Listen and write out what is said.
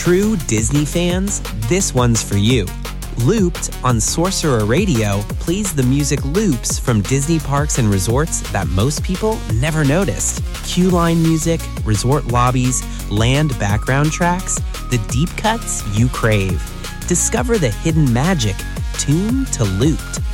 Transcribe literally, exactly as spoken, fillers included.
true Disney fans, this one's for you. Looped on Sorcerer Radio plays the music loops from Disney parks and resorts that most people never noticed. Queue line music, resort lobbies, land background tracks, the deep cuts you crave. Discover the hidden magic tuned to Looped.